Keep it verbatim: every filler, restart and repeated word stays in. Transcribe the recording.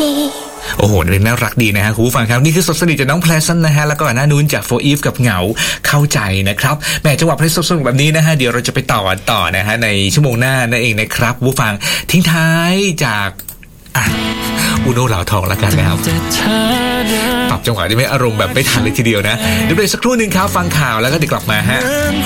โอ้โหเพลงน่ารักดีนะฮะคุณผู้ฟังครับนี่คือสดสนิทจากน้องแพลซันนะฮะแล้วก็หน้านู้นจากโฟอีฟกับเหงาเข้าใจนะครับแหมจังหวะเพลงสดๆแบบนี้นะฮะเดี๋ยวเราจะไปต่อต่อนะฮะในชั่วโมงหน้านั่นเองนะครับคุณผู้ฟังทิ้งท้ายจากอ่ะอุโนเหล่าทองแล้วกันนะครับปรับจังหวะได้ไหมอารมณ์แบบไม่ทันเลยทีเดียวนะเดี๋ยวไปสักครู่นึงครับฟังข่าวแล้วก็เดี๋ยวกลับมาฮะ